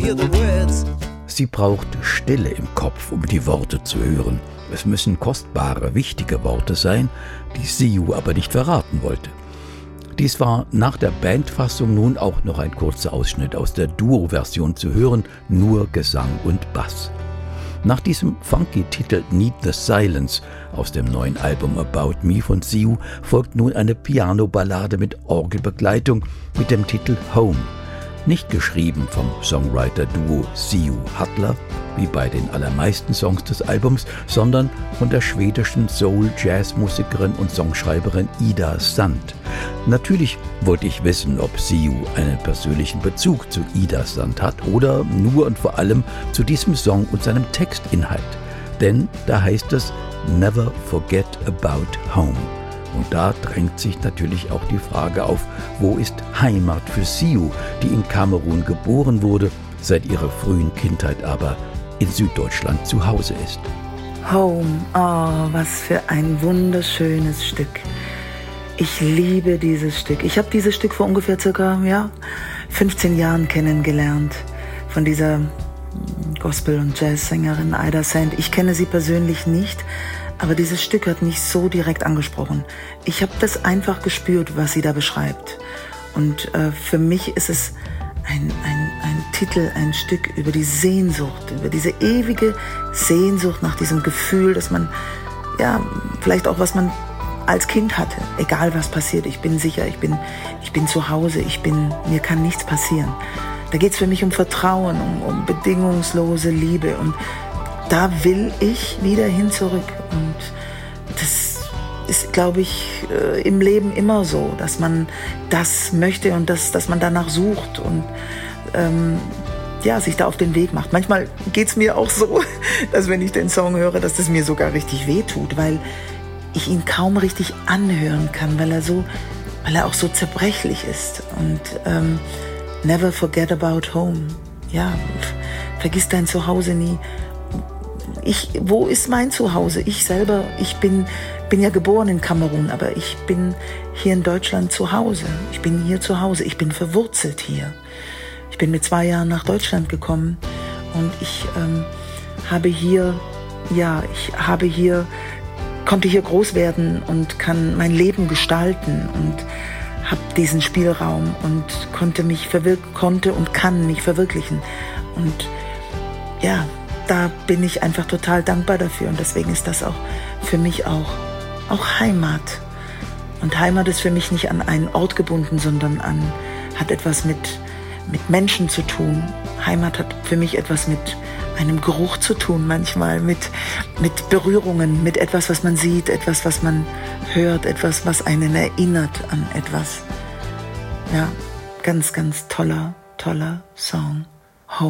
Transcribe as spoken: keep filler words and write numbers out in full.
hear the words. Sie braucht Stille im Kopf, um die Worte zu hören. Es müssen kostbare, wichtige Worte sein, die Siu aber nicht verraten wollte. Dies war nach der Bandfassung nun auch noch ein kurzer Ausschnitt aus der Duo-Version zu hören, nur Gesang und Bass. Nach diesem funky Titel Need the Silence aus dem neuen Album About Me von Siu folgt nun eine Piano-Ballade mit Orgelbegleitung mit dem Titel Home. Nicht geschrieben vom Songwriter-Duo Siu Hattler, wie bei den allermeisten Songs des Albums, sondern von der schwedischen Soul-Jazz-Musikerin und Songschreiberin Ida Sand. Natürlich wollte ich wissen, ob Siu einen persönlichen Bezug zu Ida Sand hat oder nur und vor allem zu diesem Song und seinem Textinhalt. Denn da heißt es Never forget about home. Und da drängt sich natürlich auch die Frage auf, wo ist Heimat für Siu, die in Kamerun geboren wurde, seit ihrer frühen Kindheit aber in Süddeutschland zu Hause ist. Home, oh, was für ein wunderschönes Stück. Ich liebe dieses Stück. Ich habe dieses Stück vor ungefähr circa ja, fünfzehn Jahren kennengelernt von dieser Gospel- und Jazzsängerin Ida Sand. Ich kenne sie persönlich nicht, aber dieses Stück hat mich so direkt angesprochen. Ich habe das einfach gespürt, was sie da beschreibt. Und äh, für mich ist es ein, ein, ein Titel, ein Stück über die Sehnsucht, über diese ewige Sehnsucht nach diesem Gefühl, dass man, ja, vielleicht auch was man als Kind hatte. Egal was passiert, ich bin sicher, ich bin, ich bin zu Hause, ich bin, mir kann nichts passieren. Da geht es für mich um Vertrauen, um, um bedingungslose Liebe und da will ich wieder hin zurück. Und das ist, glaube ich, im Leben immer so, dass man das möchte und das, dass man danach sucht und ähm, ja, sich da auf den Weg macht. Manchmal geht es mir auch so, dass wenn ich den Song höre, dass das mir sogar richtig wehtut, weil ich ihn kaum richtig anhören kann, weil er so, weil er auch so zerbrechlich ist. Und ähm, never forget about home. Ja, vergiss dein Zuhause nie. Ich, wo ist mein Zuhause? Ich selber, ich bin, bin ja geboren in Kamerun, aber ich bin hier in Deutschland zu Hause. Ich bin hier zu Hause, ich bin verwurzelt hier. Ich bin mit zwei Jahren nach Deutschland gekommen und ich ähm, habe hier, ja, ich habe hier, konnte hier groß werden und kann mein Leben gestalten und habe diesen Spielraum und konnte mich verwirk- konnte und kann mich verwirklichen. Und ja, da bin ich einfach total dankbar dafür und deswegen ist das auch für mich auch, auch Heimat. Und Heimat ist für mich nicht an einen Ort gebunden, sondern an, hat etwas mit, mit Menschen zu tun. Heimat hat für mich etwas mit einem Geruch zu tun, manchmal mit, mit Berührungen, mit etwas, was man sieht, etwas, was man hört, etwas, was einen erinnert an etwas. Ja, ganz, ganz toller, toller Song.